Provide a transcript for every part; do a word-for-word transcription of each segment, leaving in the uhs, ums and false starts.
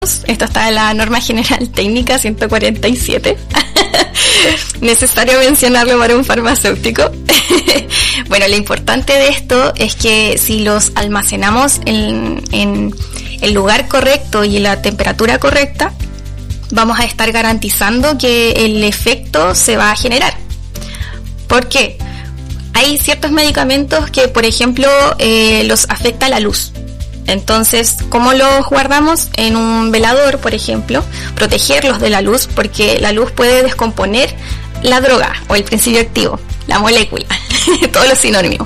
Esto está en la norma general técnica ciento cuarenta y siete. Necesario mencionarlo para un farmacéutico. Bueno, lo importante de esto es que si los almacenamos en, en el lugar correcto y en la temperatura correcta, vamos a estar garantizando que el efecto se va a generar. ¿Por qué? Hay ciertos medicamentos que, por ejemplo, eh, los afecta la luz. Entonces, ¿cómo los guardamos? En un velador, por ejemplo, protegerlos de la luz, porque la luz puede descomponer la droga o el principio activo, la molécula, todos los sinónimos.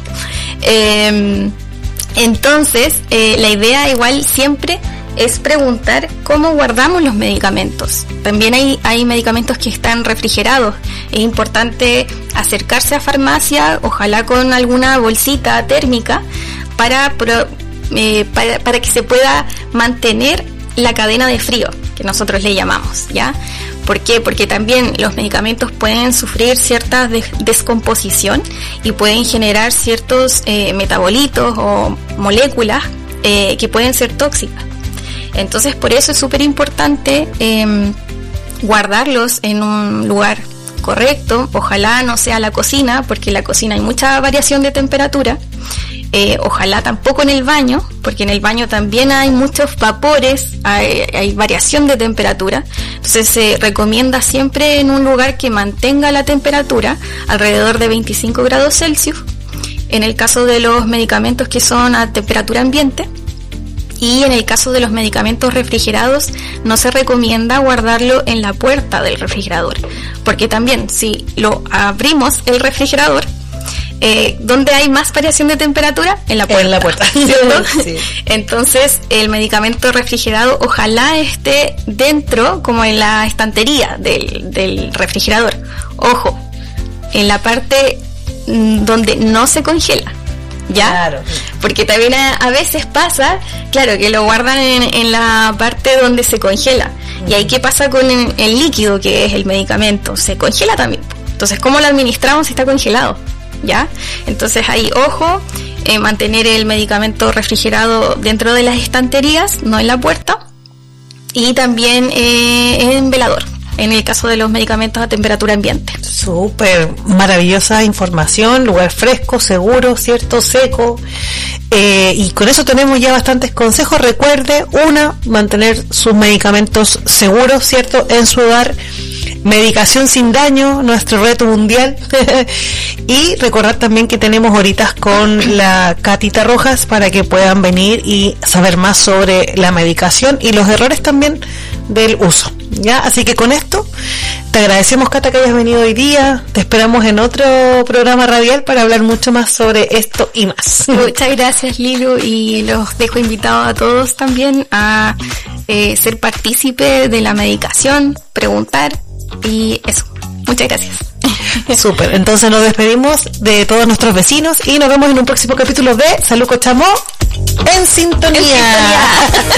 Eh, entonces, eh, la idea igual siempre es preguntar cómo guardamos los medicamentos. También hay, hay medicamentos que están refrigerados. Es importante acercarse a farmacia, ojalá con alguna bolsita térmica, para... Pro, Eh, para, para que se pueda mantener la cadena de frío, que nosotros le llamamos, ¿ya? ¿Por qué? Porque también los medicamentos pueden sufrir cierta de- descomposición y pueden generar ciertos eh, metabolitos o moléculas eh, que pueden ser tóxicas. Entonces, por eso es súper importante eh, guardarlos en un lugar correcto. Ojalá no sea la cocina, porque en la cocina hay mucha variación de temperatura. Eh, ojalá tampoco en el baño, porque en el baño también hay muchos vapores, hay, hay variación de temperatura. Entonces se recomienda siempre en un lugar que mantenga la temperatura alrededor de veinticinco grados Celsius, en el caso de los medicamentos que son a temperatura ambiente. Y en el caso de los medicamentos refrigerados, no se recomienda guardarlo en la puerta del refrigerador, porque también si lo abrimos el refrigerador, Eh, ¿dónde hay más variación de temperatura? En la puerta. En la puerta. ¿Cierto? Sí. Entonces, el medicamento refrigerado ojalá esté dentro, como en la estantería del, del refrigerador. Ojo, en la parte mm, donde no se congela, ¿ya? Claro. Porque también a, a veces pasa, claro, que lo guardan en, en la parte donde se congela. Uh-huh. Y ahí, ¿qué pasa con el, el líquido que es el medicamento? Se congela también. Entonces, ¿cómo lo administramos si está congelado? ¿Ya? Entonces ahí, ojo, eh, mantener el medicamento refrigerado dentro de las estanterías, no en la puerta, y también eh, en velador, en el caso de los medicamentos a temperatura ambiente. Súper maravillosa información, lugar fresco, seguro, cierto, seco, eh, y con eso tenemos ya bastantes consejos. Recuerde, una, mantener sus medicamentos seguros, cierto, en su hogar. Medicación sin daño, nuestro reto mundial. Y recordar también que tenemos horitas con la Catita Rojas para que puedan venir y saber más sobre la medicación y los errores también del uso, ¿ya? Así que con esto te agradecemos, Cata, que hayas venido hoy día. Te esperamos en otro programa radial para hablar mucho más sobre esto y más. Muchas gracias, Lilu, y los dejo invitados a todos también a eh, ser partícipe de la medicación, preguntar. Y eso, muchas gracias. Súper, entonces nos despedimos de todos nuestros vecinos y nos vemos en un próximo capítulo de Salud Cochamó en sintonía. En sintonía.